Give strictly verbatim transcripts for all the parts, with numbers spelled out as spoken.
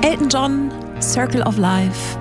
Elton John, Circle of Life.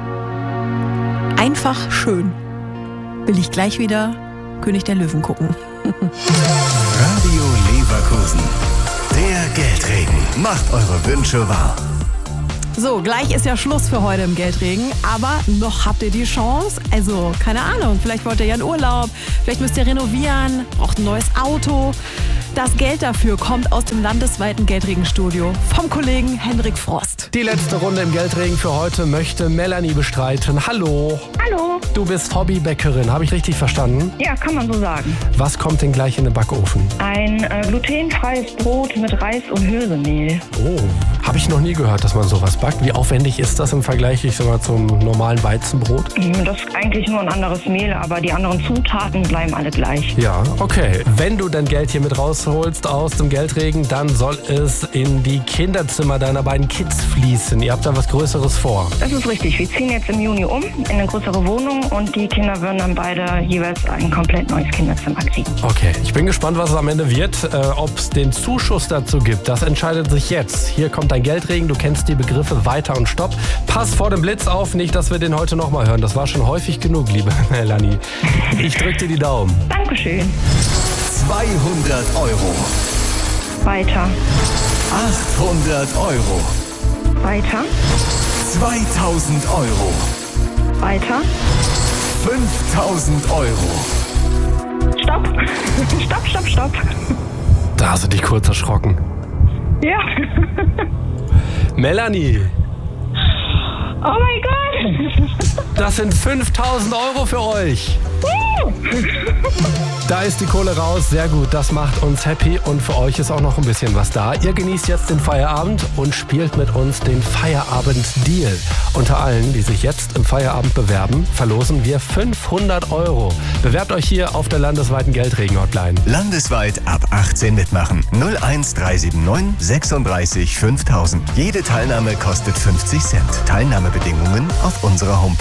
Einfach schön. Will ich gleich wieder König der Löwen gucken. Radio Leverkusen. Der Geldregen macht eure Wünsche wahr. So, gleich ist ja Schluss für heute im Geldregen, aber noch habt ihr die Chance. Also, keine Ahnung, vielleicht wollt ihr ja in Urlaub, vielleicht müsst ihr renovieren, braucht ein neues Auto. Das Geld dafür kommt aus dem landesweiten Geldregenstudio vom Kollegen Henrik Frost. Die letzte Runde im Geldregen für heute möchte Melanie bestreiten. Hallo. Hallo. Du bist Hobbybäckerin, habe ich richtig verstanden? Ja, kann man so sagen. Was kommt denn gleich in den Backofen? Ein äh, glutenfreies Brot mit Reis und Hirsemehl. Oh, habe ich noch nie gehört, dass man sowas backt. Wie aufwendig ist das im Vergleich, ich sag mal, zum normalen Weizenbrot? Das ist eigentlich nur ein anderes Mehl, aber die anderen Zutaten bleiben alle gleich. Ja, okay. Wenn du dein Geld hier mit rausholst aus dem Geldregen, dann soll es in die Kinderzimmer deiner beiden Kids fließen. Ihr habt da was Größeres vor. Das ist richtig. Wir ziehen jetzt im Juni um in eine größere Wohnung und die Kinder würden dann beide jeweils ein komplett neues Kinderzimmer kriegen. Okay, ich bin gespannt, was es am Ende wird. Äh, Ob es den Zuschuss dazu gibt, das entscheidet sich jetzt. Hier kommt dein Geldregen. Du kennst die Begriffe Weiter und Stopp. Pass vor dem Blitz auf, nicht, dass wir den heute nochmal hören. Das war schon häufig genug, liebe Melanie. Ich drück dir die Daumen. Dankeschön. zweihundert Euro. Weiter. achthundert Euro. Weiter. zweitausend Euro. Weiter. fünftausend Euro. Stopp. Stopp, stopp, stopp. Da hast du dich kurz erschrocken. Ja. Melanie, Oh mein Gott. das sind fünftausend Euro für euch. Da ist die Kohle raus, sehr gut, das macht uns happy und für euch ist auch noch ein bisschen was da. Ihr genießt jetzt den Feierabend und spielt mit uns den Feierabend-Deal. Unter allen, die sich jetzt im Feierabend bewerben, verlosen wir fünfhundert Euro. Bewerbt euch hier auf der landesweiten Geldregen-Hotline. Landesweit ab achtzehn mitmachen. null eins drei sieben neun sechsunddreißig fünftausend. Jede Teilnahme kostet fünfzig Cent. Teilnahmebedingungen auf unserer Homepage.